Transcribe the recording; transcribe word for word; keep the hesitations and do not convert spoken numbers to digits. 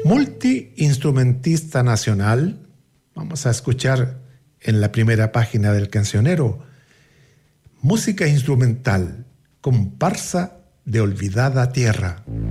Multiinstrumentista nacional. Vamos a escuchar en la primera página del cancionero música instrumental, comparsa de olvidada tierra.